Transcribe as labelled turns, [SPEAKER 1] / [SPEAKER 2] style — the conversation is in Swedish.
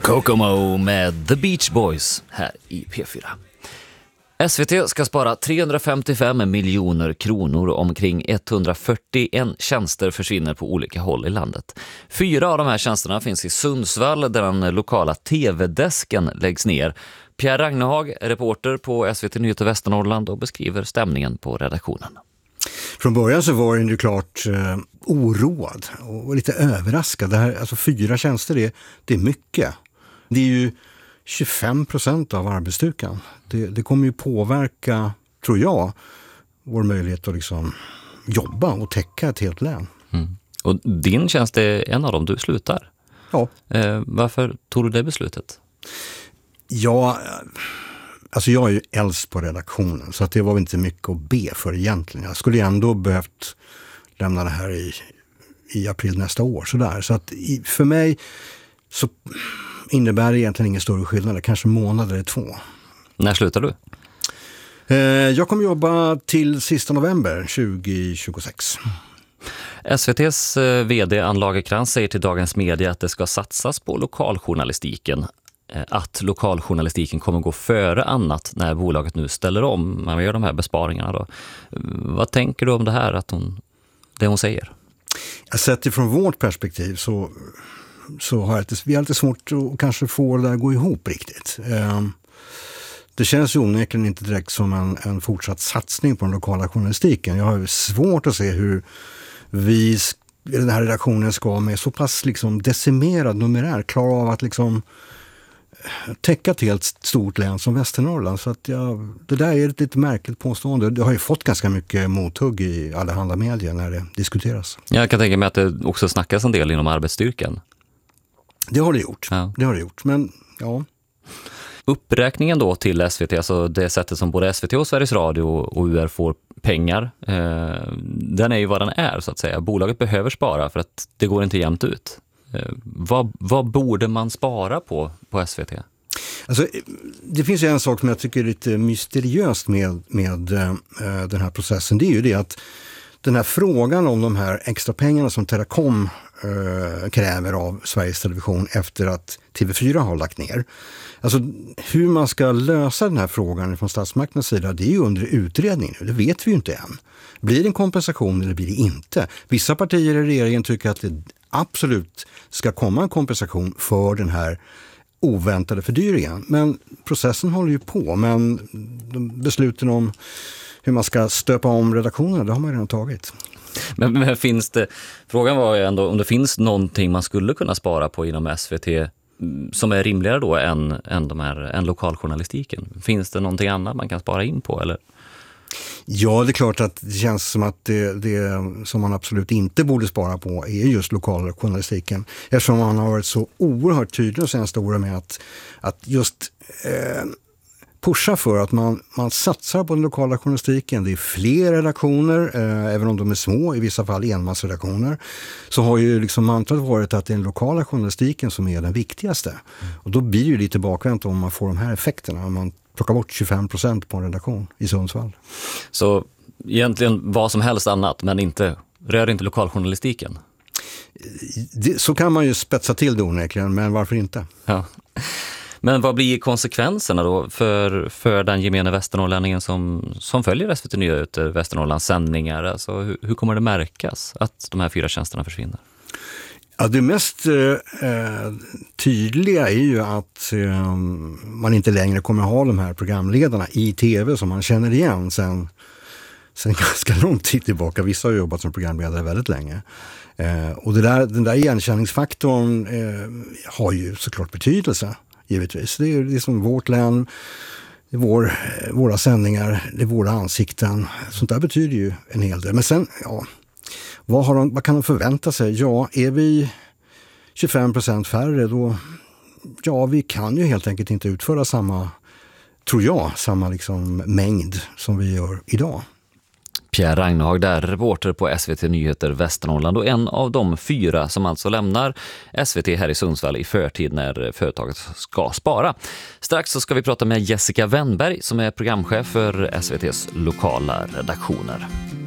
[SPEAKER 1] Kokomo med The Beach Boys här i P4. SVT ska spara 355 miljoner kronor och omkring 141 tjänster försvinner på olika håll i landet. 4 av de här tjänsterna finns i Sundsvall där den lokala tv-desken läggs ner. Pierre Ragnehag är reporter på SVT Nyheter Västernorrland och beskriver stämningen på redaktionen.
[SPEAKER 2] Från början så var den ju klart oroad och lite överraskad. Det här, alltså 4 tjänster, det är mycket. Det är ju 25% av arbetsstyrkan. Det kommer ju påverka, tror jag, vår möjlighet att liksom jobba och täcka ett helt län.
[SPEAKER 1] Mm. Och din tjänst är en av dem, du slutar.
[SPEAKER 2] Ja.
[SPEAKER 1] Varför tog du det beslutet?
[SPEAKER 2] Ja, alltså jag är ju äldst på redaktionen så att det var väl inte mycket att be för egentligen. Jag skulle ju ändå behövt lämna det här i april nästa år. Så att för mig så innebär det egentligen ingen större skillnad, kanske månad eller 2.
[SPEAKER 1] När slutar du?
[SPEAKER 2] Jag kommer jobba till sista november 2026.
[SPEAKER 1] SVT:s vd Ann Lagercrantz säger till Dagens Media att det ska satsas på lokaljournalistiken. Att lokaljournalistiken kommer gå före annat när bolaget nu ställer om. Man gör de här besparingarna då. Vad tänker du om det här, det hon säger?
[SPEAKER 2] Jag sett ifrån vårt perspektiv så har vi alltid svårt att kanske få det där att gå ihop riktigt. Det känns ju onekligen inte direkt som en fortsatt satsning på den lokala journalistiken. Jag har svårt att se hur den här redaktionen ska med så pass liksom decimerad numerär klara av att liksom täcka ett helt stort län som Västernorrland. Så att det där är ett lite märkligt påstående. Det har ju fått ganska mycket mothugg i allehanda medier när det diskuteras.
[SPEAKER 1] Jag kan tänka mig att det också snackas en del inom arbetsstyrkan.
[SPEAKER 2] Det har det gjort.
[SPEAKER 1] Ja.
[SPEAKER 2] Det har det gjort. Men ja.
[SPEAKER 1] Uppräkningen då till SVT, alltså det sättet som både SVT och Sveriges Radio och UR får pengar, den är ju vad den är så att säga. Bolaget behöver spara för att det går inte jämnt ut. Vad borde man spara på SVT?
[SPEAKER 2] Alltså, det finns ju en sak som jag tycker är lite mysteriöst med den här processen. Det är ju det att den här frågan om de här extra pengarna som Teracom kräver av Sveriges Television efter att TV4 har lagt ner. Alltså hur man ska lösa den här frågan från statsmakternas sida, det är ju under utredning nu. Det vet vi ju inte än. Blir det en kompensation eller blir det inte? Vissa partier i regeringen tycker att det absolut ska komma en kompensation för den här oväntade fördyringen. Men processen håller ju på. Men besluten om hur man ska stöpa om redaktionerna, det har man redan tagit.
[SPEAKER 1] Men finns det, frågan var ju ändå om det finns någonting man skulle kunna spara på inom SVT som är rimligare då än lokaljournalistiken. Finns det någonting annat man kan spara in på eller?
[SPEAKER 2] Ja, det är klart att det känns som att det som man absolut inte borde spara på är just lokaljournalistiken. Eftersom man har varit så oerhört tydlig de senaste åren med att just pusha för att man satsar på den lokala journalistiken. Det är fler redaktioner, även om de är små, i vissa fall enmansredaktioner. Så har ju liksom mantrat varit att det är den lokala journalistiken som är den viktigaste. Och då blir det ju lite bakvänt om man får de här effekterna. Om man plockar bort 25% på en redaktion i Sundsvall.
[SPEAKER 1] Så egentligen vad som helst annat, men rör inte lokaljournalistiken?
[SPEAKER 2] Så kan man ju spetsa till det onekligen, men varför inte?
[SPEAKER 1] Ja. Men vad blir konsekvenserna då för den gemene västernorrlänningen som följer SVT Nyheter Västernorrlands sändningar? Alltså, hur kommer det märkas att de här 4 tjänsterna försvinner?
[SPEAKER 2] Ja, det mest tydliga är ju att man inte längre kommer ha de här programledarna i tv som man känner igen sen ganska lång tid tillbaka. Vissa har jobbat som programledare väldigt länge. Och den där igenkänningsfaktorn har ju såklart betydelse. Givetvis. Det är som vårt län, våra sändningar, det är våra ansikten. Sånt där betyder ju en hel del. Men sen, ja, vad kan de förvänta sig? Ja, är vi 25% färre då, ja, vi kan ju helt enkelt inte utföra samma liksom mängd som vi gör idag.
[SPEAKER 1] Pierre Ragnehag där, reporter på SVT Nyheter Västernorrland och en av de 4 som alltså lämnar SVT här i Sundsvall i förtid när företaget ska spara. Strax så ska vi prata med Jessica Wennberg som är programchef för SVTs lokala redaktioner.